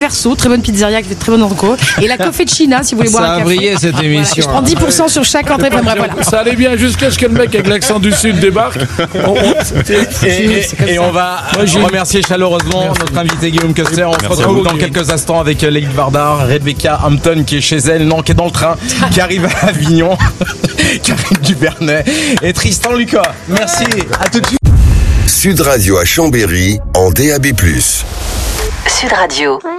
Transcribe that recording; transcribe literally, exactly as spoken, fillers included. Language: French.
Verso, très bonne pizzeria qui fait de très bonne orco. Et la Cofficina, si vous voulez boire Ça un a café. brillé cette Voilà. émission. Je prends dix pour cent sur chaque entrée. Enfin, bref, voilà. Ça allait bien jusqu'à ce que le mec avec l'accent du Sud débarque. On, on- Et, et- C'est comme et ça. on va remercier chaleureusement notre invité Guillaume Custer. On se Merci retrouve à vous, dans Guillaume. quelques instants avec Lady Vardar, Rebecca Hampton qui est chez elle, non, qui est dans le train, qui arrive à Avignon, Karine Duvernet et Tristan Lucas. Merci, à tout de suite. Sud Radio à Chambéry en D A B plus. Sud Radio.